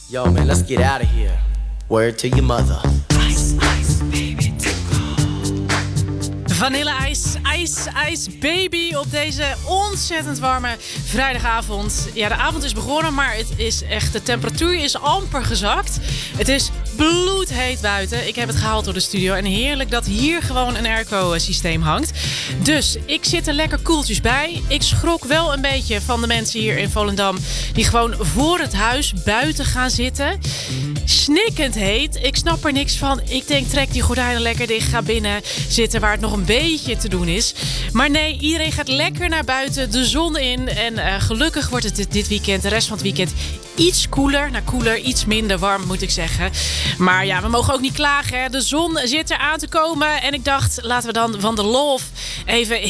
Yo man, let's get out of here. Word to your mother. Vanille Ice Baby op deze ontzettend warme vrijdagavond. Ja, de avond is begonnen, maar het is echt, de temperatuur is amper gezakt. Het is bloedheet buiten. Ik heb het gehaald door de studio en heerlijk dat hier gewoon een airco-systeem hangt. Dus ik zit er lekker koeltjes bij. Ik schrok wel een beetje van de mensen hier in Volendam die gewoon voor het huis buiten gaan zitten. Snikkend heet. Ik snap er niks van. Ik denk, trek die gordijnen lekker dicht. Ga binnen zitten waar het nog een beetje te doen is. Maar nee, iedereen gaat lekker naar buiten. De zon in. En gelukkig wordt het dit weekend, de rest van het weekend, iets koeler. Nou, koeler, iets minder warm moet ik zeggen. Maar ja, we mogen ook niet klagen. Hè. De zon zit er aan te komen. En ik dacht, laten we dan van de love even